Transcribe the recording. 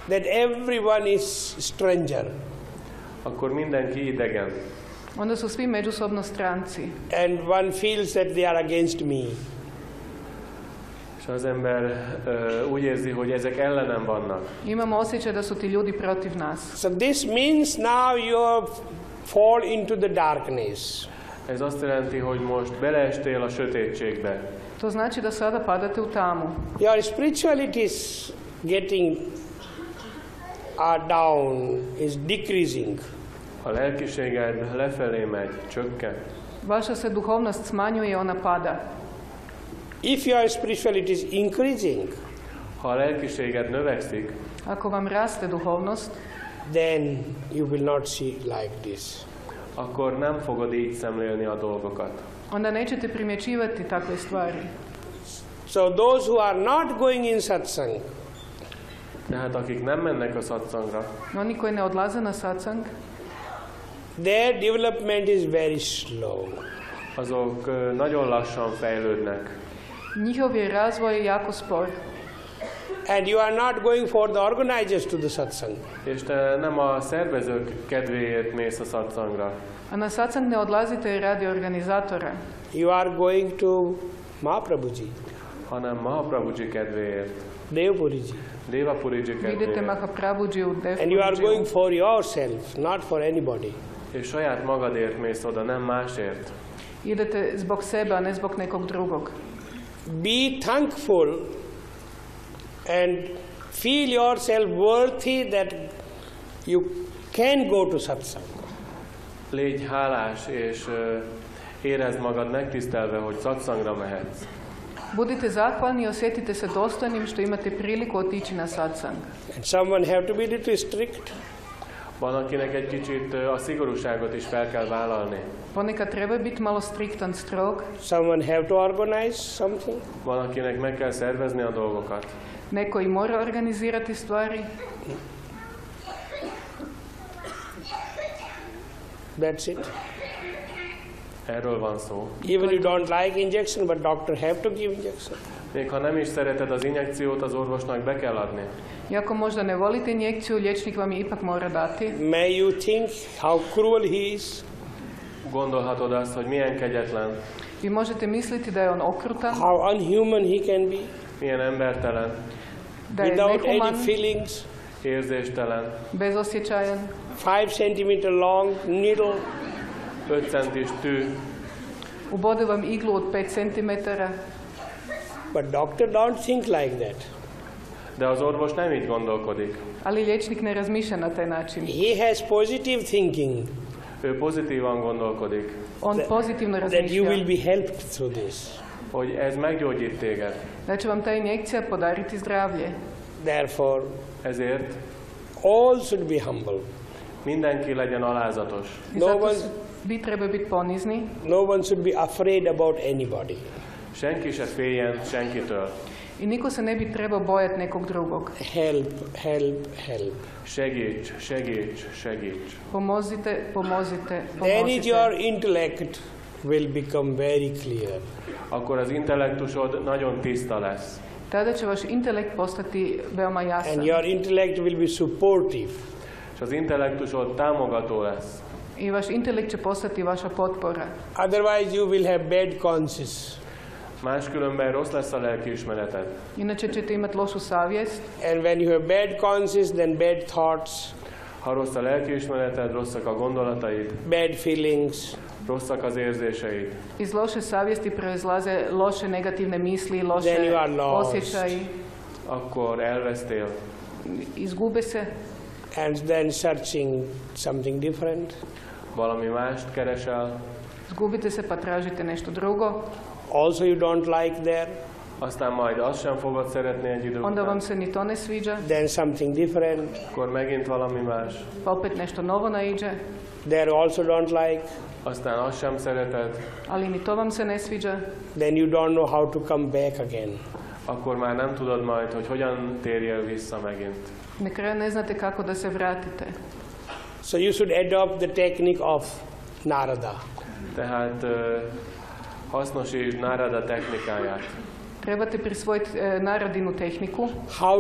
that everyone is stranger. Akkor mindenki idegen. Onda su svi međusobno stranci. And one feels that they are against me. És az ember úgy érzi, hogy ezek ellenem vannak. Imamo osjećaj da su ti ljudi protiv nas. So this means now you fall into the darkness. Ez azt jelenti, hogy most beleestél a sötétségbe. To znači da sada padate u tamu. Your spirituality is getting down, is decreasing. A lelkiséged lefelé megy, csökken. Vaša se duhovnost smanjuje, ona pada. If your spirituality is increasing, ha a lelkiséged növekszik, ako vam raste duhovnost, then you will not see like this. Akkor nem fogod így szemlélni a dolgokat. Onda nećete primjećivati takve stvari. So those who are not going in satsang, tehát akik nem mennek a satsangra, oni koji ne odlaze na satsang, their development is very slow. Azok nagyon lassan fejlődnek. Njihov je razvoj jako spor. And you are not going for the organizers to the satsang. És te nem a szervezők kedvéért mész a satsangra. A na satsang ne odlazite radi organizatora. You are going to Mahaprabhuji. Hanem Mahaprabhuji kedvéért. Devapuriji. Devapuriji kedvéért. Idete Mahaprabhuji u Devapuriji. And you are going for yourself, not for anybody. És saját magadért mész oda, nem másért. Idete zbog sebe, a ne zbog nekog drugog. Be thankful and feel yourself worthy that you can go to satsang. Légy hálás és érezd magad megtisztelve, hogy satsangra mehetsz. Budite zahvalni i osjetite se dostojnim što imate priliku otići na satsang. And someone have to be little strict. Van, akinek egy kicsit a szigorúságot is fel kell vállalni. Ponekad treba biti malo striktan, strog. Someone have to organize something. Van, akinek meg kell szervezni a dolgokat. Neko i mora organizirati stvari. That's it. Erről van szó. Even you don't like injection, but doctor have to give injection. Még ha nem is szereted az injekciót, az orvosnak be kell adni. Iako možda ne volite injekciju, liječnik vam je ipak mora dati. May you think how cruel he is. Gondolhatod azt, hogy milyen kegyetlen. Vi možete misliti da je on okrutan. How unhuman he can be. Milyen embertelen. Da je without nehuman, any feelings. Érzéstelen. bezosjećajan. 5 centimeter long needle. 5 centis tű. Ubode vam iglu od 5 cm. But doctor don't think like that. De az orvos nem így gondolkodik. Ali liječnik ne razmišlja na taj način. He has positive thinking. Ő pozitívan gondolkodik. On pozitivno That you razmišlja. will be helped through this. Hogy ez meggyógyít téged. Da će vam ta injekcija podariti zdravlje. Therefore, Ezért all should be humble. mindenki legyen alázatos. I No zato one- vi treba biti ponizni. No one should be afraid about anybody. Senki se féljen senkitől. I niko se ne bi trebao bojati nekog drugog. Help, help, help. Segíts, segíts, segíts. Pomozite, pomozite, Then is your pomozite. intellect will become very clear. Akkor az intellektusod nagyon tiszta lesz. Tada će vaš intelekt postati veoma jasan. And your intellect will be supportive. És az intellektusod támogató lesz. I vaš intelekt će postati vaša potpora. Otherwise you will have bad conscience. Máskülönben rossz lesz a lelkiismereted. Inače ćete imati lošu savjest. And when you have bad conscience, then bad thoughts, Ha rossz a lelkiismereted, rosszak a gondolataid, bad feelings. rosszak az érzéseid, Iz loše savjesti proizlaze loše negativne misli, Then loše you are lost. osjećaji. akkor elvesztél. Izgube se. And then searching something different. Valami mást keresel, Izgubite se pa tražite nešto drugo. Also you don't like there. aztán majd azt sem fogod szeretni egy idő Onda vam után. se ni to ne sviđa. Then something different. Akkor megint valami más, Pa opet nešto novo naiđe. There also don't like. aztán azt sem szereted, Ali ni to vam se ne sviđa. Then you don't know how to come back again. akkor már nem tudod majd, hogy hogyan térjél vissza megint. Na kraju ne znate kako da se vratite. So you should adopt the technique of Narada. Tehát hasznosítsd Narada technikáját. Trebate prisvojiti Naradinu tehniku. How